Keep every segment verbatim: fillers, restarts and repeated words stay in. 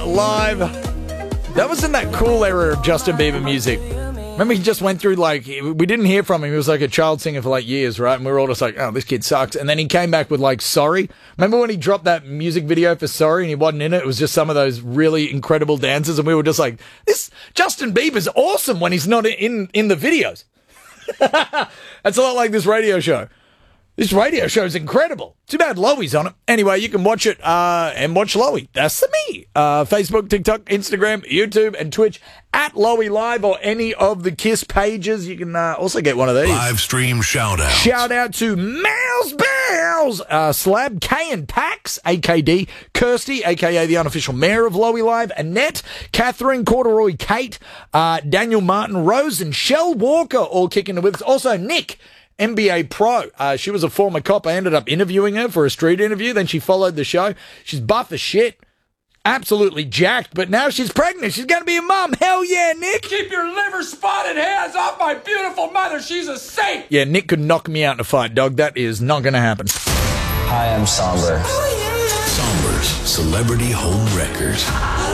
Live. That was in that cool era of Justin Bieber music. Remember, he just went through, like, we didn't hear from him. He was like a child singer for, like, years, right? And we were all just like, oh, this kid sucks. And then he came back with, like, Sorry. Remember when he dropped that music video for Sorry and he wasn't in it? It was just some of those really incredible dances. And we were just like, this Justin Bieber's awesome when he's not in, in the videos. That's a lot like this radio show. This radio show is incredible. Too bad Loey's on it. Anyway, you can watch it uh, and watch Loey. That's the me. Uh, Facebook, TikTok, Instagram, YouTube, and Twitch at Loey Live or any of the KISS pages. You can uh, also get one of these. Live stream shout out. Shout out to Mouse Bells, uh, Slab, K and Pax, A K D, Kirsty, a k a the unofficial mayor of Loey Live, Annette, Catherine, Corduroy, Kate, uh, Daniel Martin, Rose, and Shell Walker all kicking it with us. Also, Nick, N B A pro. Uh, she was a former cop. I ended up interviewing her for a street interview. Then she followed the show. She's buff as shit. Absolutely jacked. But now she's pregnant. She's going to be a mom. Hell yeah, Nick. Keep your liver spotted hands off my beautiful mother. She's a saint. Yeah, Nick could knock me out in a fight, dog. That is not going to happen. Hi, I'm Somber. Somber's Celebrity Home Wreckers.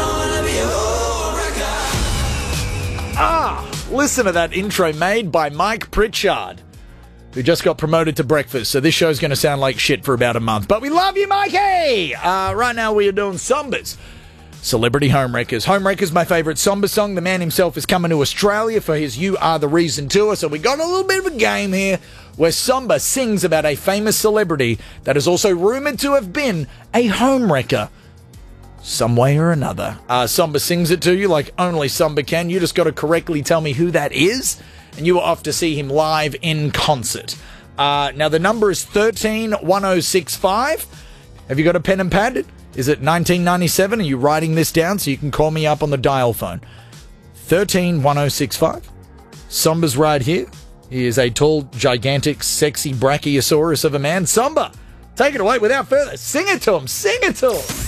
Ah, listen to that intro made by Mike Pritchard, who just got promoted to breakfast, so this show's going to sound like shit for about a month. But we love you, Mikey! Uh, right now we are doing Sombers. Celebrity Homewreckers. Homewreckers, my favourite Somber song. The man himself is coming to Australia for his You Are The Reason tour, so we got a little bit of a game here where Somber sings about a famous celebrity that is also rumoured to have been a homewrecker some way or another. Uh, Somber sings it to you like only Somber can. You just got to correctly tell me who that is, and you are off to see him live in concert. Uh, now, the number is thirteen one oh six five. Have you got a pen and pad? Is it nineteen ninety-seven? Are you writing this down so you can call me up on the dial phone? thirteen one oh six five. Somber's right here. He is a tall, gigantic, sexy brachiosaurus of a man. Somber, take it away without further. Sing it to him. Sing it to him.